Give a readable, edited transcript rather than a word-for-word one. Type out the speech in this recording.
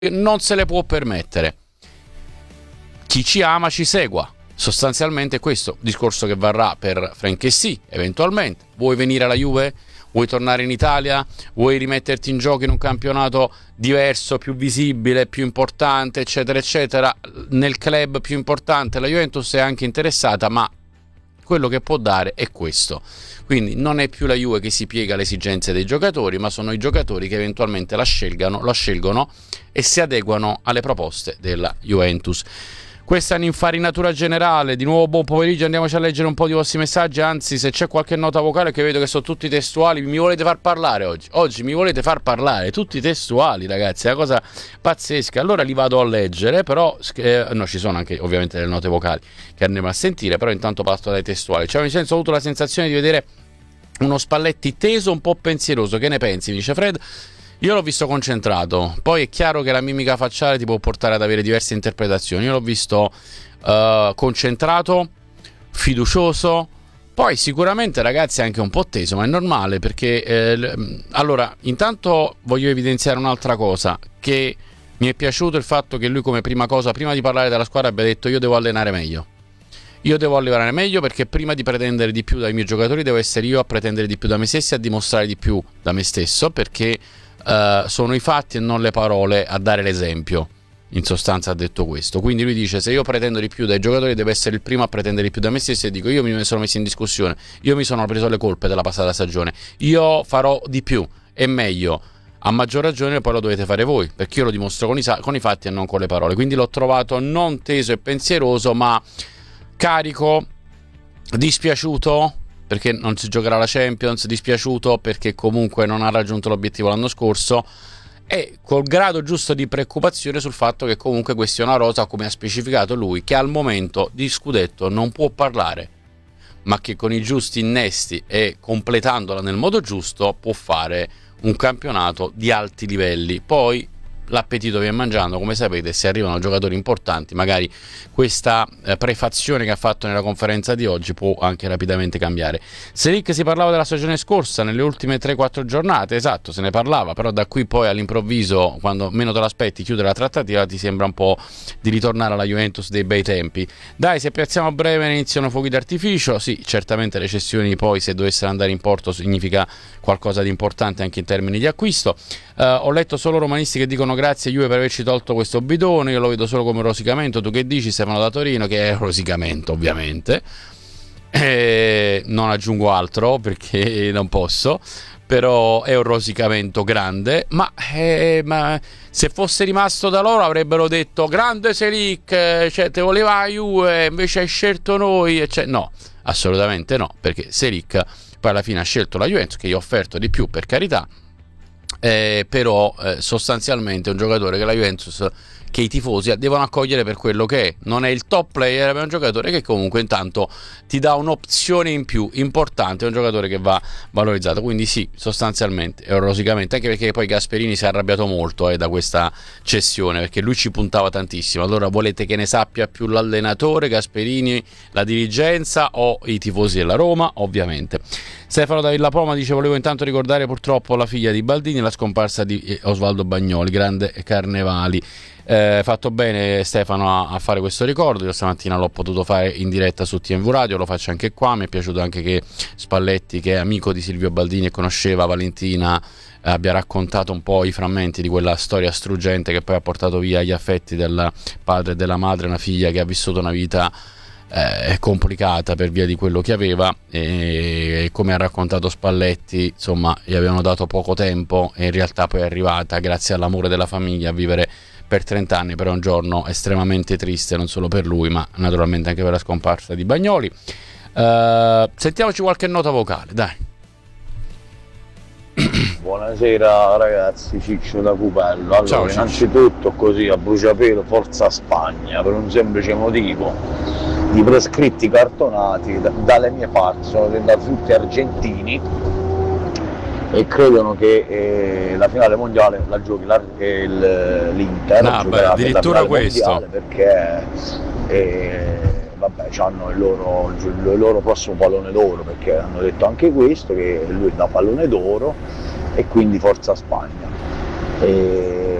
non se le può permettere. Chi ci ama ci segua. Sostanzialmente questo discorso che varrà per Franchessy, eventualmente. Vuoi venire alla Juve? Vuoi tornare in Italia? Vuoi rimetterti in gioco in un campionato diverso, più visibile, più importante, eccetera, eccetera? Nel club più importante la Juventus è anche interessata, ma quello che può dare è questo. Quindi non è più la Juve che si piega alle esigenze dei giocatori, ma sono i giocatori che eventualmente la scelgono e si adeguano alle proposte della Juventus. Questa è un'infarinatura generale. Di nuovo buon pomeriggio, andiamoci a leggere un po' di vostri messaggi. Anzi, se c'è qualche nota vocale, che vedo che sono tutti testuali, mi volete far parlare oggi mi volete far parlare, tutti testuali, ragazzi, è una cosa pazzesca. Allora li vado a leggere, però no, ci sono anche ovviamente le note vocali che andremo a sentire, però intanto passo dai testuali. Cioè, nel senso, ho avuto la sensazione di vedere uno Spalletti teso, un po' pensieroso. Che ne pensi? Mi dice Fred. Io l'ho visto concentrato, poi è chiaro che la mimica facciale ti può portare ad avere diverse interpretazioni. Io l'ho visto concentrato, fiducioso, poi sicuramente, ragazzi, anche un po' teso, ma è normale perché allora, intanto voglio evidenziare un'altra cosa, che mi è piaciuto il fatto che lui come prima cosa, prima di parlare della squadra, abbia detto: io devo allenare meglio. Io devo allenare meglio perché prima di pretendere di più dai miei giocatori devo essere io a pretendere di più da me stesso e a dimostrare di più da me stesso, perché sono i fatti e non le parole a dare l'esempio. In sostanza ha detto questo. Quindi lui dice: se io pretendo di più dai giocatori devo essere il primo a pretendere di più da me stesso, e dico: io mi sono messo in discussione, io mi sono preso le colpe della passata stagione, io farò di più e meglio. A maggior ragione poi lo dovete fare voi, perché io lo dimostro con i fatti e non con le parole. Quindi l'ho trovato non teso e pensieroso, ma carico, dispiaciuto perché non si giocherà la Champions, dispiaciuto perché comunque non ha raggiunto l'obiettivo l'anno scorso, e col grado giusto di preoccupazione sul fatto che comunque questa è una rosa, come ha specificato lui, che al momento di scudetto non può parlare, ma che con i giusti innesti e completandola nel modo giusto può fare un campionato di alti livelli. Poi l'appetito viene mangiando, come sapete, se arrivano giocatori importanti magari questa prefazione che ha fatto nella conferenza di oggi può anche rapidamente cambiare. Selic, si parlava della stagione scorsa nelle ultime 3-4 giornate, esatto, se ne parlava, però da qui poi all'improvviso, quando meno te l'aspetti, chiudere la trattativa, ti sembra un po' di ritornare alla Juventus dei bei tempi. Dai, se piazziamo a breve iniziano fuochi d'artificio. Sì, certamente le cessioni poi, se dovessero andare in porto, significa qualcosa di importante anche in termini di acquisto. Ho letto solo romanisti che dicono: grazie Juve per averci tolto questo bidone. Io lo vedo solo come un rosicamento. Tu che dici, Stefano da Torino? Che è rosicamento, ovviamente, non aggiungo altro perché non posso, però è un rosicamento grande. Ma se fosse rimasto da loro avrebbero detto: grande Selic, cioè te voleva la Juve, invece hai scelto noi, cioè, no, assolutamente no, perché Selic poi alla fine ha scelto la Juventus, che gli ha offerto di più, per carità. Però sostanzialmente è un giocatore che la Juventus, che i tifosi devono accogliere per quello che è. Non è il top player, ma è un giocatore che comunque intanto ti dà un'opzione in più importante, è un giocatore che va valorizzato. Quindi sì, sostanzialmente è un rosicamento, anche perché poi Gasperini si è arrabbiato molto da questa cessione, perché lui ci puntava tantissimo. Allora volete che ne sappia più l'allenatore, Gasperini, la dirigenza o i tifosi della Roma? Ovviamente. Stefano da Villa Poma dice: volevo intanto ricordare purtroppo la figlia di Baldini, la scomparsa di Osvaldo Bagnoli, grande Carnevali. Fatto bene Stefano a fare questo ricordo. Io stamattina l'ho potuto fare in diretta su TMV Radio, lo faccio anche qua. Mi è piaciuto anche che Spalletti, che è amico di Silvio Baldini e conosceva Valentina, abbia raccontato un po' i frammenti di quella storia struggente che poi ha portato via gli affetti del padre e della madre, una figlia che ha vissuto una vita complicata per via di quello che aveva, e come ha raccontato Spalletti, insomma, gli avevano dato poco tempo e in realtà poi è arrivata, grazie all'amore della famiglia, a vivere per 30 anni. Però è un giorno estremamente triste, non solo per lui ma naturalmente anche per la scomparsa di Bagnoli. Sentiamoci qualche nota vocale, dai. Buonasera ragazzi, Ciccio da Cupello. Allora, ciao, innanzitutto così a bruciapelo forza Spagna, per un semplice motivo: i prescritti cartonati dalle mie parti sono diventati tutti argentini e credono che la finale mondiale la giochi l'Inter, addirittura questo, perché vabbè, hanno il loro prossimo pallone d'oro, perché hanno detto anche questo, che lui dà pallone d'oro, e quindi forza Spagna.